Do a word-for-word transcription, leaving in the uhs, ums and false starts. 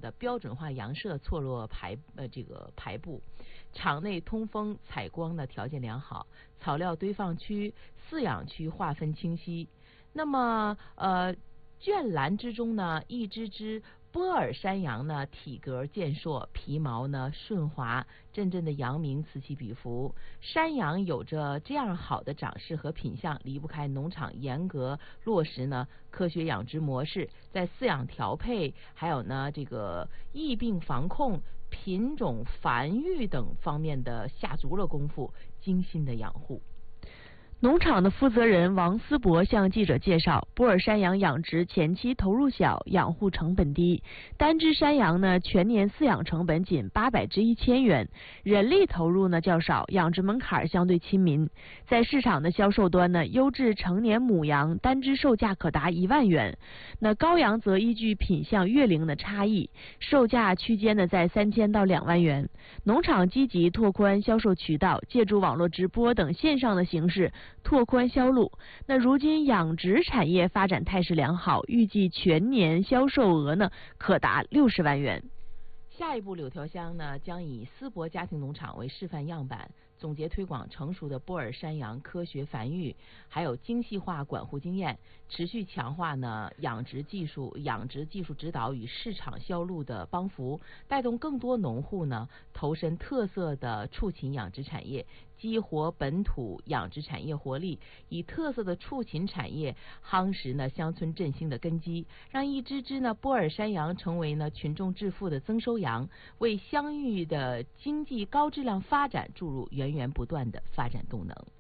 的标准化洋舍错落排呃这个排布，场内通风采光的条件良好，草料堆放区、饲养区划分清晰。那么呃圈栏之中呢，一只只波尔山羊呢，体格健硕，皮毛呢顺滑，阵阵的羊鸣此起彼伏。山羊有着这样好的长势和品相，离不开农场严格落实呢科学养殖模式，在饲养调配，还有呢这个疫病防控、品种繁育等方面的下足了功夫，精心的养护。 农场的负责人王思博向记者介绍，波尔山羊养殖前期投入小，养护成本低，单只山羊呢全年饲养成本仅八百至一千元，人力投入呢较少，养殖门槛相对亲民。在市场的销售端呢，优质成年母羊单只售价可达一万元，那羔羊则依据品相、月龄的差异，售价区间呢在三千到两万元。农场积极拓宽销售渠道，借助网络直播等线上的形式拓宽销路。那如今养殖产业发展态势良好，预计全年销售额呢可达六十万元。 下一步，柳条乡呢将以思博家庭农场为示范样板，总结推广成熟的波尔山羊科学繁育，还有精细化管护经验，持续强化呢养殖技术、养殖技术指导与市场销路的帮扶，带动更多农户呢投身特色的畜禽养殖产业，激活本土养殖产业活力，以特色的畜禽产业夯实呢乡村振兴的根基，让一只只呢波尔山羊成为呢群众致富的增收羊，为乡域的经济高质量发展注入源源不断的发展动能。